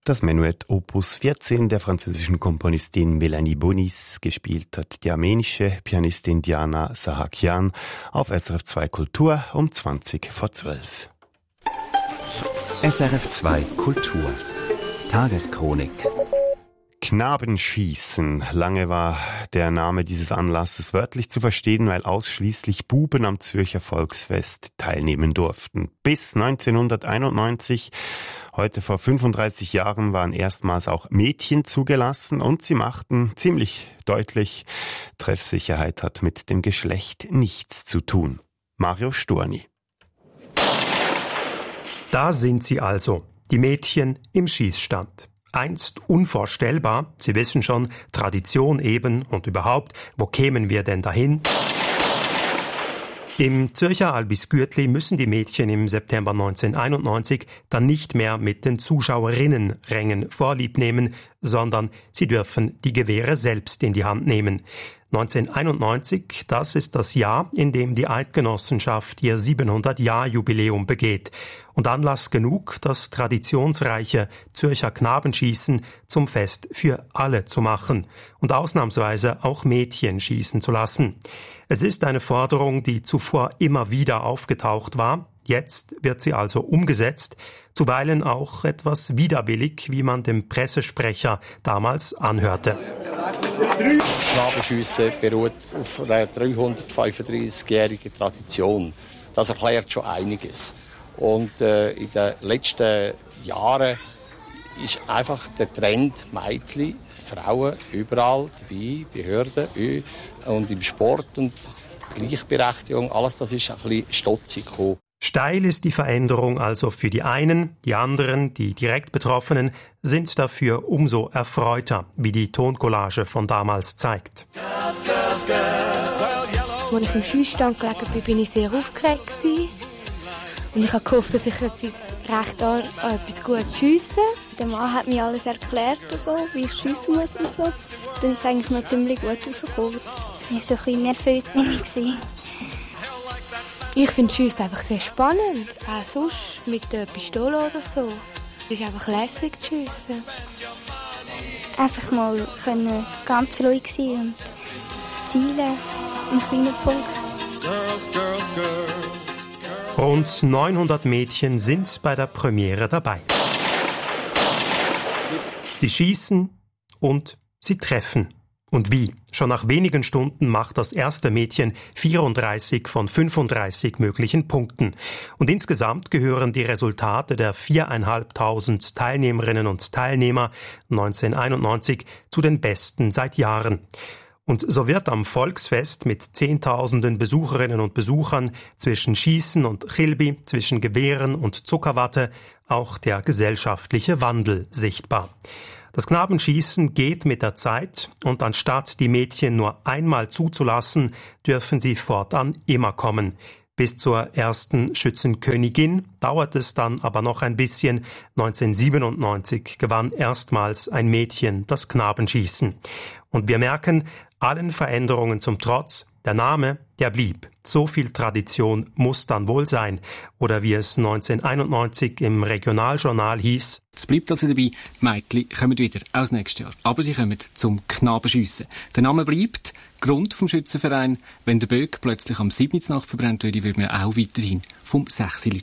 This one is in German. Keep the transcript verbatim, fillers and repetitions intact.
Das Menuett Opus vierzehn der französischen Komponistin Melanie Bonis, gespielt hat die armenische Pianistin Diana Sahakian auf S R F zwei Kultur um zwanzig vor zwölf. S R F zwei Kultur Tageschronik. Knabenschießen. Lange war der Name dieses Anlasses wörtlich zu verstehen, weil ausschließlich Buben am Zürcher Volksfest teilnehmen durften. Bis neunzehnhunderteinundneunzig, heute vor fünfunddreißig Jahren, waren erstmals auch Mädchen zugelassen und sie machten ziemlich deutlich, Treffsicherheit hat mit dem Geschlecht nichts zu tun. Mario Sturni. Da sind sie also, die Mädchen im Schießstand. Einst unvorstellbar, Sie wissen schon, Tradition eben und überhaupt, wo kämen wir denn dahin? Im Zürcher Albisgürtli müssen die Mädchen im September neunzehnhunderteinundneunzig dann nicht mehr mit den Zuschauerinnenrängen Vorlieb nehmen, sondern sie dürfen die Gewehre selbst in die Hand nehmen. neunzehnhunderteinundneunzig, das ist das Jahr, in dem die Eidgenossenschaft ihr siebenhundert-Jahr-Jubiläum begeht. Und Anlass genug, das traditionsreiche Zürcher Knabenschießen zum Fest für alle zu machen und ausnahmsweise auch Mädchen schießen zu lassen. Es ist eine Forderung, die zuvor immer wieder aufgetaucht war. Jetzt wird sie also umgesetzt, zuweilen auch etwas widerwillig, wie man dem Pressesprecher damals anhörte. Das Knabenschiessen beruht auf einer dreihundertfünfunddreißigjährigen Tradition. Das erklärt schon einiges. Und äh, in den letzten Jahren ist einfach der Trend Mädchen, Frauen überall dabei, Behörden und im Sport und Gleichberechtigung, alles das ist ein bisschen stotzig gekommen. Steil ist die Veränderung also für die einen, die anderen, die direkt Betroffenen, sind dafür umso erfreuter, wie die Toncollage von damals zeigt. Als ich im Schiessstand gelegen bin, bin ich sehr aufgeregt gewesen. Und ich habe gehofft, dass ich etwas recht an, an etwas Gutes schiesse. Der Mann hat mir alles erklärt, so, wie ich schiessen muss und so. Dann ist es eigentlich noch ziemlich gut rausgekommen. Ich war schon ein bisschen nervös. Ich finde Schiessen einfach sehr spannend. Auch sonst mit der Pistole oder so. Es ist einfach lässig zu schiessen. Einfach mal können ganz ruhig sein und zielen, einen kleinen Punkt. Girls, girls, girls. Rund neunhundert Mädchen sind bei der Premiere dabei. Sie schießen und sie treffen. Und wie? Schon nach wenigen Stunden macht das erste Mädchen vierunddreißig von fünfunddreißig möglichen Punkten. Und insgesamt gehören die Resultate der viertausendfünfhundert Teilnehmerinnen und Teilnehmer neunzehnhunderteinundneunzig zu den besten seit Jahren. Und so wird am Volksfest mit Zehntausenden Besucherinnen und Besuchern zwischen Schießen und Chilbi, zwischen Gewehren und Zuckerwatte auch der gesellschaftliche Wandel sichtbar. Das Knabenschießen geht mit der Zeit und anstatt die Mädchen nur einmal zuzulassen, dürfen sie fortan immer kommen. Bis zur ersten Schützenkönigin dauert es dann aber noch ein bisschen. neunzehnhundertsiebenundneunzig gewann erstmals ein Mädchen das Knabenschießen. Und wir merken, allen Veränderungen zum Trotz, der Name, der blieb. So viel Tradition muss dann wohl sein. Oder wie es neunzehnhunderteinundneunzig im Regionaljournal hieß: Es bleibt also dabei, die Mädchen kommen wieder, auch das nächste Jahr. Aber sie kommen zum Knabenschiessen. Der Name bleibt, Grund vom Schützenverein. Wenn der Böck plötzlich am siebten Nacht verbrennt würde, würde man auch weiterhin vom sechs